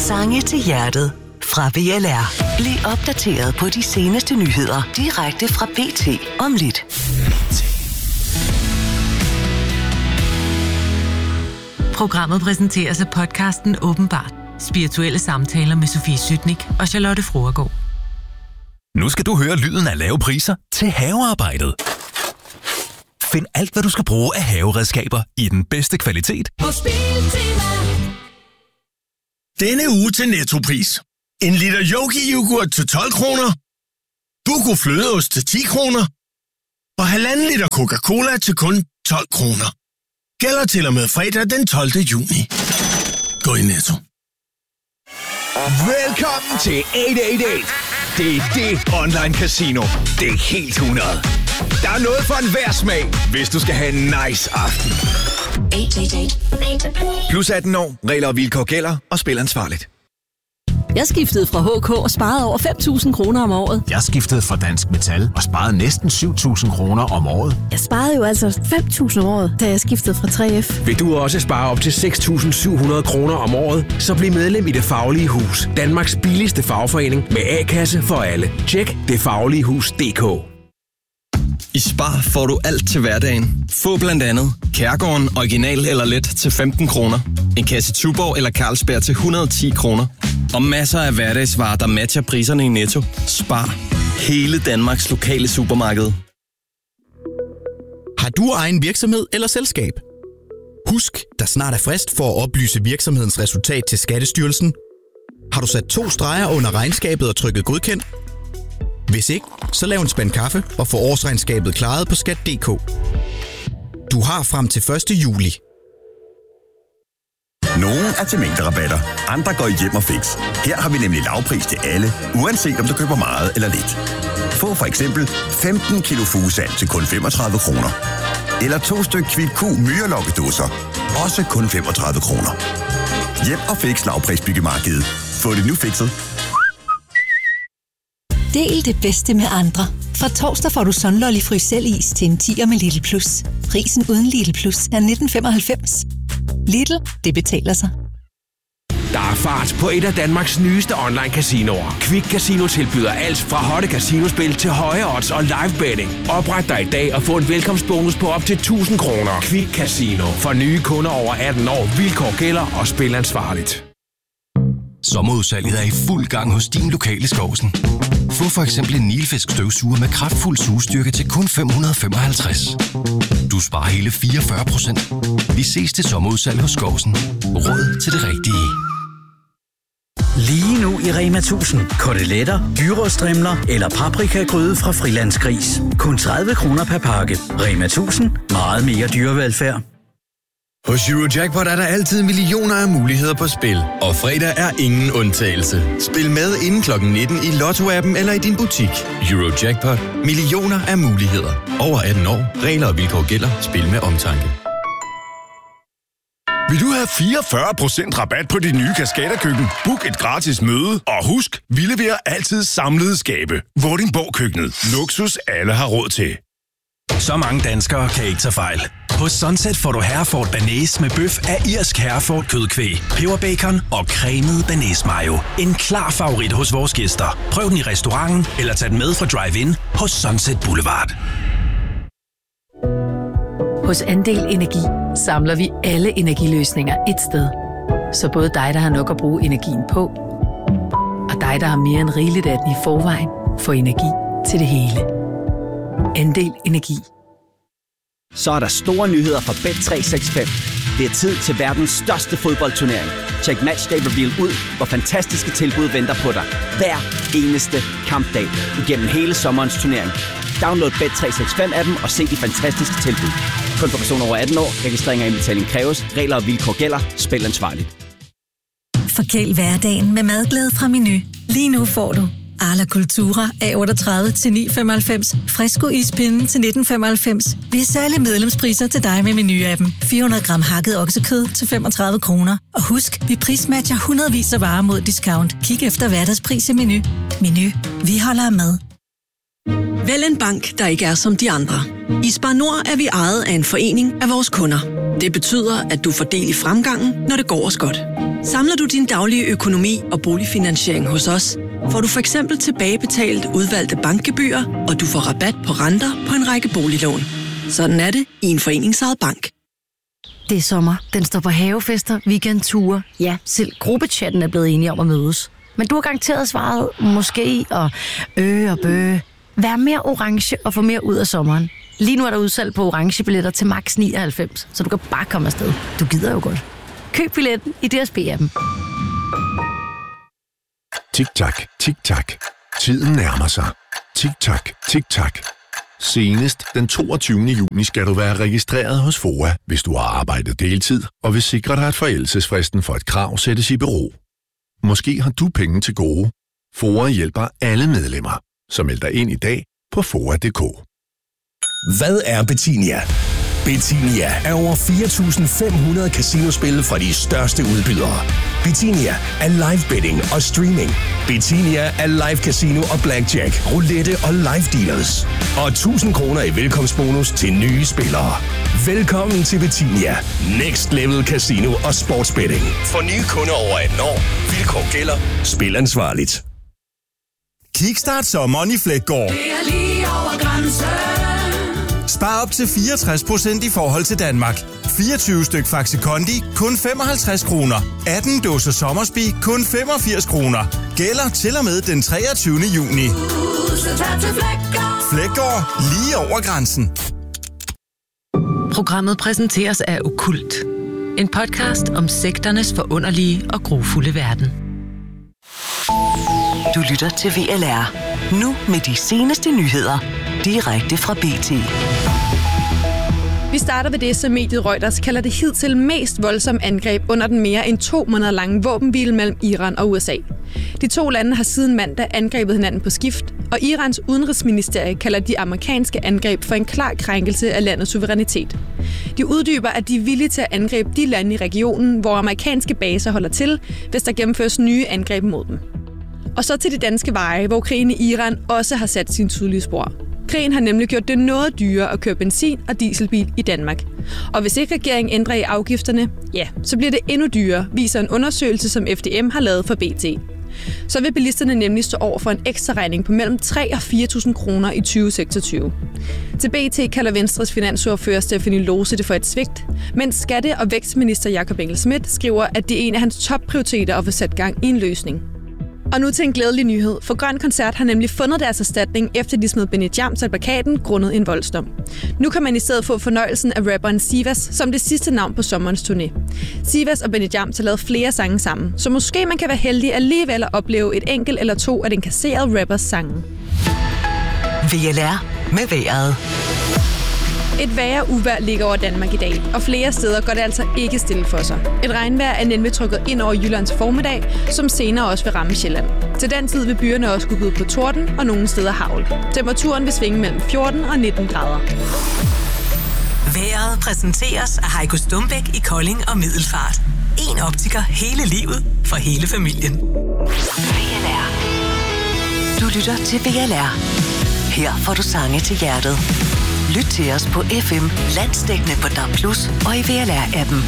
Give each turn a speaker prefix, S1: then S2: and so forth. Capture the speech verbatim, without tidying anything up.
S1: Sange til hjertet fra B L R. Bliv opdateret på de seneste nyheder direkte fra B T om lidt.
S2: Programmet præsenteres af podcasten Åbenbart. Spirituelle samtaler med Sofie Sytnik og Charlotte Fruergaard.
S3: Nu skal du høre lyden af lave priser til havearbejdet. Find alt, hvad du skal bruge af haveredskaber i den bedste kvalitet.
S4: Denne uge til Nettopris. En liter Yogi-yoghurt til tolv kroner. Duco flødeost til ti kroner. Og halvanden liter Coca-Cola til kun tolv kroner. Gælder til og med fredag den tolvte juni. Gå i Netto.
S5: Velkommen til otte otte otte. Det er det online casino. Det er helt hundrede. Der er noget for enhver smag, hvis du skal have en nice aften. Plus atten år, regler og vilkår gælder, og spil ansvarligt.
S6: Jeg skiftede fra H K og sparede over fem tusind kroner om året.
S7: Jeg skiftede fra Dansk Metal og sparede næsten syv tusind kroner om året.
S6: Jeg sparede jo altså fem tusind om året, da jeg skiftede fra tre F.
S8: Vil du også spare op til seks tusind syv hundrede kroner om året, så bliv medlem i Det Faglige Hus. Danmarks billigste fagforening med A-kasse for alle. Tjek det faglige hus punktum d k.
S9: I Spar får du alt til hverdagen. Få blandt andet Kærgården original eller let til femten kroner. En kasse Tuborg eller Carlsberg til et hundrede og ti kroner. Og masser af hverdagsvarer, der matcher priserne i Netto. Spar. Hele Danmarks lokale supermarked.
S10: Har du egen virksomhed eller selskab? Husk, der snart er frist for at oplyse virksomhedens resultat til Skattestyrelsen. Har du sat to streger under regnskabet og trykket godkendt? Hvis ikke, så lav en spand kaffe og få årsregnskabet klaret på skat punktum d k. Du har frem til første juli.
S11: Nogle er til mængderabatter, andre går i hjem og fix. Her har vi nemlig lavpris til alle, uanset om du køber meget eller lidt. Få for eksempel femten kilo fugesand til kun femogtredive kroner. Eller to styk Kvick Q myrelokkedåser, også kun femogtredive kroner. Hjem og fix lavprisbyggemarkedet. Få det nu fikset.
S12: Del det bedste med andre. Fra torsdag får du Sunlolly Frysel-is til en tier med Lidl Plus. Prisen uden Lidl Plus er nitten femoghalvfems. Lidl, det betaler sig.
S8: Der er fart på et af Danmarks nyeste online casinoer. Quick Casino tilbyder alt fra hotte casinospil til høje odds og live betting. Opret dig i dag og få en velkomstbonus på op til tusind kroner. Quick Casino. For nye kunder over atten år. Vilkår gælder og spil ansvarligt.
S13: Sommerudsalget er i fuld gang hos din lokale Skovsen. Få for eksempel en Nilfisk støvsuger med kraftfuld sugestyrke til kun fem hundrede og femoghalvtreds. Du sparer hele fireogfyrre procent. Vi ses til sommerudsalg hos Skovsen. Råd til det rigtige.
S14: Lige nu i Rema tusind. Koteletter, gyros-strimler eller paprikagryde fra Frilandsgris. Kun tredive kroner per pakke. Rema tusind. Meget mere dyrevelfærd.
S15: Hos Eurojackpot er der altid millioner af muligheder på spil. Og fredag er ingen undtagelse. Spil med inden klokken nitten i Lotto-appen eller i din butik. Eurojackpot. Millioner af muligheder. Over atten år. Regler og vilkår gælder. Spil med omtanke.
S4: Vil du have fireogfyrre procent rabat på dit nye Cascada-køkken? Book et gratis møde. Og husk, vi leverer altid samlede skabe. Vordingborg-køkkenet. Luksus alle har råd til.
S3: Så mange danskere kan ikke tage fejl. Hos Sunset får du Hereford Bearnaise med bøf af irsk Hereford kødkvæg, peberbacon og cremet Bearnaise mayo. En klar favorit hos vores gæster. Prøv den i restauranten eller tag den med fra Drive-In hos Sunset Boulevard.
S6: Hos Andel Energi samler vi alle energiløsninger et sted. Så både dig, der har nok at bruge energien på, og dig, der har mere end rigeligt af den i forvejen, får energi til det hele. Andel Energi.
S16: Så er der store nyheder fra Bet tre seks fem. Det er tid til verdens største fodboldturnering. Check Matchday Reveal ud, hvor fantastiske tilbud venter på dig. Hver eneste kampdag igennem hele sommerens turnering. Download Bet tre seks fem appen og se de fantastiske tilbud. Kun for personer over atten år. Registrering og indbetaling kræves. Regler og vilkår gælder. Spil ansvarligt.
S12: Forkæl hverdagen med madglæde fra Menu. Lige nu får du Arla Cultura A otteogtredive til ni femoghalvfems, Fresco ispinde til nitten femoghalvfems. Vi har særlige medlemspriser til dig med Menu-appen. fire hundrede gram hakket oksekød til femogtredive kroner. Og husk, vi prismatcher hundredvis af varer mod discount. Kig efter hverdagspris i Menu. Menu. Vi holder med.
S17: Vælg en bank, der ikke er som de andre. I Spar Nord er vi ejet af en forening af vores kunder. Det betyder, at du får del i fremgangen, når det går os godt. Samler du din daglige økonomi og boligfinansiering hos os, får du for eksempel tilbagebetalt udvalgte bankgebyrer, og du får rabat på renter på en række boliglån. Sådan er det i en foreningsejet bank.
S18: Det er sommer. Den står på havefester, weekendture. Ja, selv gruppechatten er blevet enige om at mødes. Men du har garanteret svaret måske og øh og bøh. Vær mere orange og få mere ud af sommeren. Lige nu er der udsalg på orange billetter til max nioghalvfems, så du kan bare komme afsted. Du gider jo godt. Køb billetten i D S B-appen.
S19: Tik-tak, tik-tak. Tiden nærmer sig. Tik-tak, tik-tak. Senest den toogtyvende juni skal du være registreret hos F O A, hvis du har arbejdet deltid, og vil sikre dig, at forældelsesfristen for et krav sættes i bero. Måske har du penge til gode. F O A hjælper alle medlemmer, så meld dig ind i dag på foa punktum d k.
S20: Hvad er Betinia? Betinia er over fire tusind fem hundrede casinospil fra de største udbydere. Betinia er live betting og streaming. Betinia er live casino og blackjack, roulette og live dealers. Og tusind kroner i velkomstbonus til nye spillere. Velkommen til Betinia. Next level casino og sportsbetting. For nye kunder over atten år. Vilkår gælder. Spil ansvarligt.
S21: Kickstart sommeren i Fleggaard.
S22: Det er lige over grænsen.
S21: Spar op til fireogtres procent i forhold til Danmark. fireogtyve styk Faxi Kondi, kun femoghalvtreds kroner. atten dåser Sommersby, kun femogfirs kroner. Gælder til og med den treogtyvende juni. Fleggaard, lige over grænsen.
S2: Programmet præsenteres af Okkult. En podcast om sekternes forunderlige og grufulde verden.
S1: Du lytter til V L R. Nu med de seneste nyheder. Direkte fra B T.
S23: Vi starter ved det, som mediet Reuters kalder det hidtil mest voldsomme angreb under den mere end to måneder lange våbenhvile mellem Iran og U S A. De to lande har siden mandag angrebet hinanden på skift, og Irans udenrigsministerie kalder de amerikanske angreb for en klar krænkelse af landets suverænitet. De uddyber, at de er villige til at angribe de lande i regionen, hvor amerikanske baser holder til, hvis der gennemføres nye angreb mod dem. Og så til de danske veje, hvor krigen i Iran også har sat sin tydelige spor. Krigen har nemlig gjort det noget dyrere at køre benzin- og dieselbil i Danmark. Og hvis ikke regeringen ændrer i afgifterne, ja, så bliver det endnu dyrere, viser en undersøgelse, som F D M har lavet for B T. Så vil bilisterne nemlig stå over for en ekstra regning på mellem tre og fire tusind kroner i tyve seksogtyve. Til B T kalder Venstres finansordfører Stephanie Lose det for et svigt, mens skatte- og vækstminister Jakob Engel-Schmidt skriver, at det er en af hans topprioriteter at få sat gang i en løsning. Og nu til en glædelig nyhed, for Grøn Koncert har nemlig fundet deres erstatning, efter de smed Benny Jams af plakaten grundet en voldsdom. Nu kan man i stedet få fornøjelsen af rapperen Sivas som det sidste navn på sommerens turné. Sivas og Benny Jams har lavet flere sange sammen, så måske man kan være heldig alligevel at opleve et enkelt eller to af den kasserede rappers sange.
S1: V L R med vejret.
S23: Et værre uvejr ligger over Danmark i dag, og flere steder går det altså ikke stille for sig. Et regnvejr er nemlig trykket ind over Jyllands formiddag, som senere også vil ramme Sjælland. Til den tid vil byerne også kunne byde på torden og nogle steder hagl. Temperaturen vil svinge mellem fjorten og nitten grader.
S1: Vejret præsenteres af Heiko Stumbæk i Kolding og Middelfart. En optiker hele livet for hele familien. V L R. Du lytter til V L R. Her får du sange til hjertet. Lyt til os på F M, landsdækkende på D A B plus, og i V L R-appen.